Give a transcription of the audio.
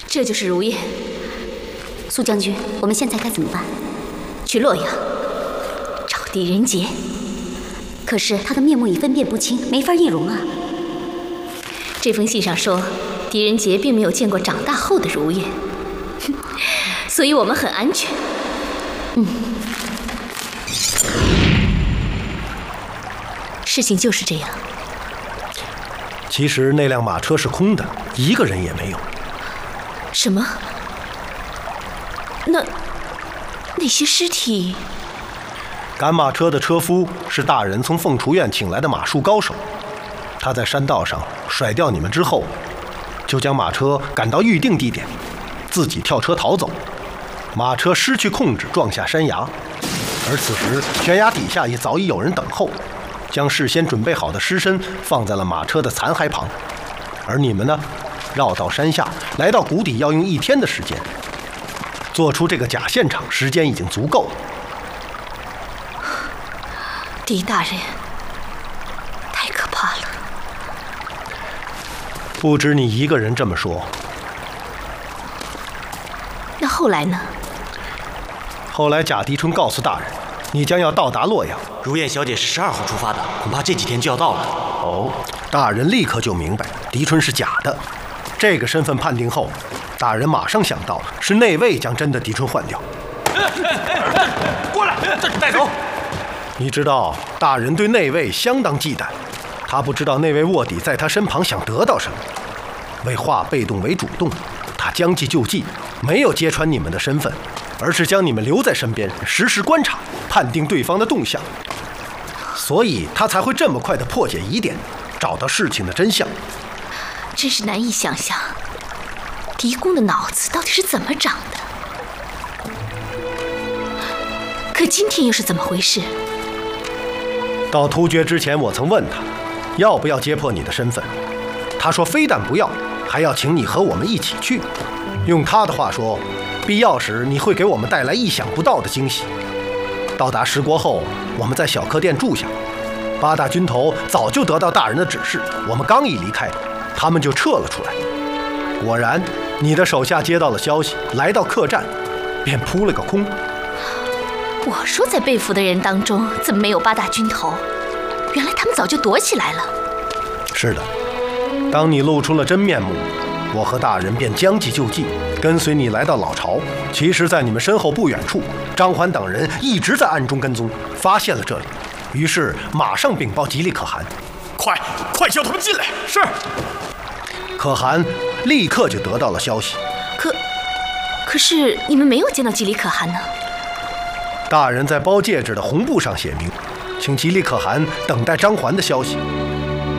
这就是如燕。苏将军，我们现在该怎么办？去洛阳找狄仁杰。可是他的面目已分辨不清，没法易容啊。这封信上说，狄仁杰并没有见过长大后的如燕，所以我们很安全。事情就是这样。 其实那辆马车是空的，一个人也没有。 什么？那些尸体？ 赶马车的车夫是大人从凤雏院请来的马术高手，他在山道上甩掉你们之后，就将马车赶到预定地点，自己跳车逃走。马车失去控制，撞下山崖，而此时悬崖底下也早已有人等候，将事先准备好的尸身放在了马车的残骸旁。而你们呢，绕到山下，来到谷底，要用1天的时间做出这个假现场，时间已经足够了。 狄大人，太可怕了。 不止你一个人这么说。 那后来呢？ 后来贾迪春告诉大人，你将要到达洛阳。 如燕小姐是12号出发的，恐怕这几天就要到了。 哦，大人立刻就明白狄春是假的。这个身份判定后，大人马上想到是内卫将真的狄春换掉。 过来，带走。 你知道，大人对内卫相当忌惮，他不知道内卫卧底在他身旁想得到什么。为化被动为主动，他将计就计，没有揭穿你们的身份，而是将你们留在身边，实时观察，判定对方的动向。所以他才会这么快地破解疑点，找到事情的真相。 真是难以想象，狄公的脑子到底是怎么长的？可今天又是怎么回事？ 到突厥之前，我曾问他，要不要揭破你的身份。他说非但不要，还要请你和我们一起去。用他的话说，必要时你会给我们带来意想不到的惊喜。到达十国后，我们在小客店住下。8大军头早就得到大人的指示，我们刚一离开，他们就撤了出来。果然，你的手下接到了消息，来到客栈，便扑了个空。 我说在被俘的人当中，怎么没有8大军头？原来他们早就躲起来了。 是的，当你露出了真面目，我和大人便将计就计，跟随你来到老巢。其实，在你们身后不远处，张环等人一直在暗中跟踪，发现了这里，于是马上禀报吉利可汗。 快叫他们进来！是。 可汗立刻就得到了消息。 可是你们没有见到吉利可汗呢？ 大人在包戒指的红布上写明，请吉利可汗等待张环的消息。